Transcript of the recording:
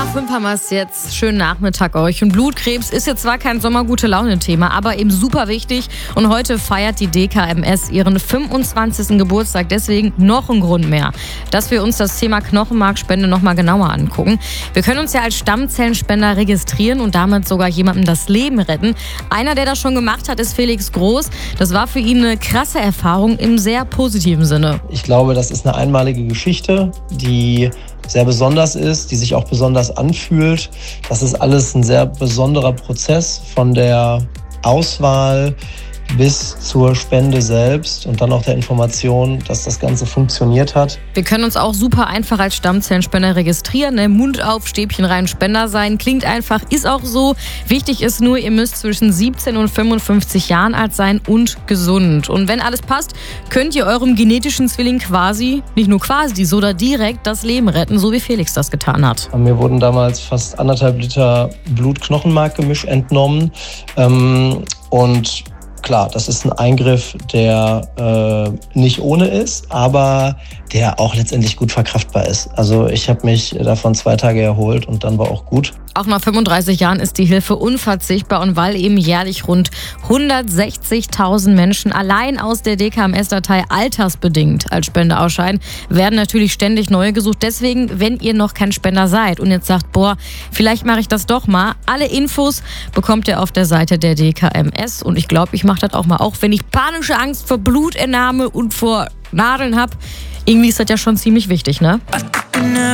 5 haben wir es jetzt. Schönen Nachmittag euch. Und Blutkrebs ist jetzt zwar kein Sommergute-Laune-Thema, aber eben super wichtig. Und heute feiert die DKMS ihren 25. Geburtstag. Deswegen noch ein Grund mehr, dass wir uns das Thema Knochenmarkspende nochmal genauer angucken. Wir können uns ja als Stammzellenspender registrieren und damit sogar jemandem das Leben retten. Einer, der das schon gemacht hat, ist Felix Groß. Das war für ihn eine krasse Erfahrung im sehr positiven Sinne. Ich glaube, das ist eine einmalige Geschichte, die sehr besonders ist, die sich auch besonders anfühlt. Das ist alles ein sehr besonderer Prozess von der Auswahl bis zur Spende selbst und dann auch der Information, dass das Ganze funktioniert hat. Wir können uns auch super einfach als Stammzellenspender registrieren. Mund auf, Stäbchen rein, Spender sein. Klingt einfach, ist auch so. Wichtig ist nur, ihr müsst zwischen 17 und 55 Jahren alt sein und gesund. Und wenn alles passt, könnt ihr eurem genetischen Zwilling quasi, nicht nur quasi, sondern direkt das Leben retten, so wie Felix das getan hat. Mir wurden damals fast 1,5 Liter Blut-Knochenmark-Gemisch entnommen. Und klar, das ist ein Eingriff, der nicht ohne ist, aber der auch letztendlich gut verkraftbar ist. Also ich habe mich davon 2 Tage erholt und dann war auch gut. Auch nach 35 Jahren ist die Hilfe unverzichtbar und weil eben jährlich rund 160.000 Menschen allein aus der DKMS-Datei altersbedingt als Spender ausscheiden, werden natürlich ständig neue gesucht. Deswegen, wenn ihr noch kein Spender seid und jetzt sagt, boah, vielleicht mache ich das doch mal, alle Infos bekommt ihr auf der Seite der DKMS und ich glaube, ich mache das auch mal, auch wenn ich panische Angst vor Blutentnahme und vor Nadeln habe. Irgendwie ist das ja schon ziemlich wichtig, ne?